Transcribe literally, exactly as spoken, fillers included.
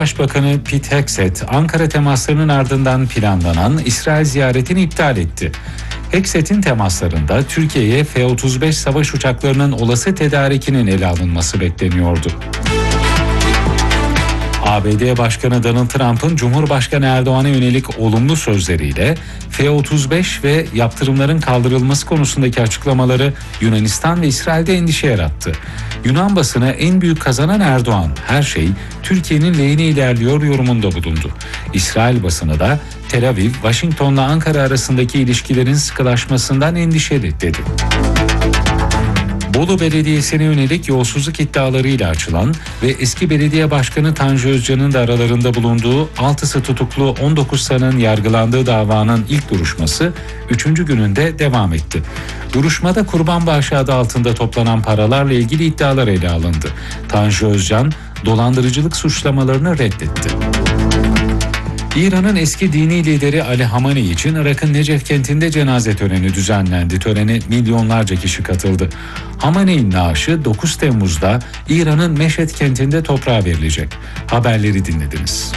Başbakanı Pete Hegseth, Ankara temaslarının ardından planlanan İsrail ziyaretini iptal etti. Hegseth'in temaslarında Türkiye'ye F otuz beş savaş uçaklarının olası tedarikinin ele alınması bekleniyordu. A B D Başkanı Donald Trump'ın Cumhurbaşkanı Erdoğan'a yönelik olumlu sözleriyle F otuz beş ve yaptırımların kaldırılması konusundaki açıklamaları Yunanistan ve İsrail'de endişe yarattı. Yunan basını en büyük kazanan Erdoğan, her şey Türkiye'nin lehine ilerliyor yorumunda bulundu. İsrail basını da Tel Aviv, Washington'la Ankara arasındaki ilişkilerin sıkılaşmasından endişeli dedi. Bolu Belediyesi'ne yönelik yolsuzluk iddialarıyla açılan ve eski belediye başkanı Tanju Özcan'ın da aralarında bulunduğu altısı tutuklu on dokuz sanığın yargılandığı davanın ilk duruşması üçüncü gününde devam etti. Duruşmada kurban bağışı adı altında toplanan paralarla ilgili iddialar ele alındı. Tanju Özcan dolandırıcılık suçlamalarını reddetti. İran'ın eski dini lideri Ali Hamaney için Irak'ın Necef kentinde cenaze töreni düzenlendi. Törene milyonlarca kişi katıldı. Hamaney'in naaşı dokuz Temmuz'da İran'ın Meşhed kentinde toprağa verilecek. Haberleri dinlediniz.